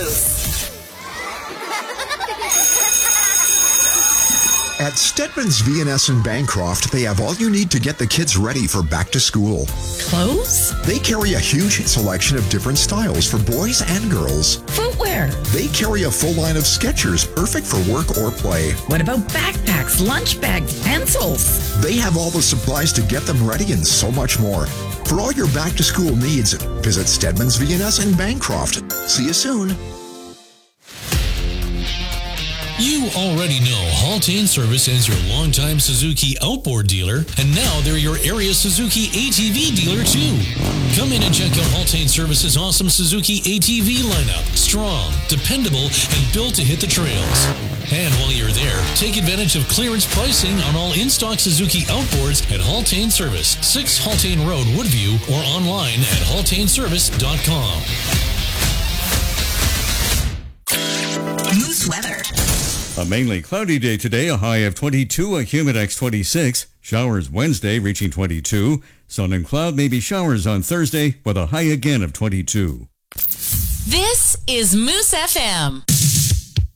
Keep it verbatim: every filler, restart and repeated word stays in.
Moose. At Stedman's V and S in Bancroft, they have all you need to get the kids ready for back to school. Clothes? They carry a huge selection of different styles for boys and girls. Footwear? They carry a full line of Skechers, perfect for work or play. What about backpacks, lunch bags, pencils? They have all the supplies to get them ready and so much more. For all your back to school needs, visit Stedman's V and S in Bancroft. See you soon. You already know Haltane Service as your longtime Suzuki outboard dealer, and now they're your area Suzuki A T V dealer too. Come in and check out Haltane Service's awesome Suzuki A T V lineup. Strong, dependable, and built to hit the trails. And while you're there, take advantage of clearance pricing on all in-stock Suzuki outboards at Haltane Service, six Haltane Road, Woodview, or online at haltane service dot com. Moose weather. A mainly cloudy day today, a high of twenty-two, a Humidex twenty-six. Showers Wednesday reaching twenty-two. Sun and cloud, maybe showers on Thursday with a high again of twenty-two. This is Moose F M.